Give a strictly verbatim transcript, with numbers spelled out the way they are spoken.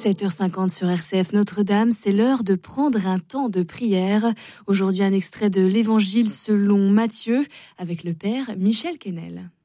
sept heures cinquante sur R C F Notre-Dame, c'est l'heure de prendre un temps de prière. Aujourd'hui, un extrait de l'Évangile selon Matthieu avec le Père Michel Quesnel.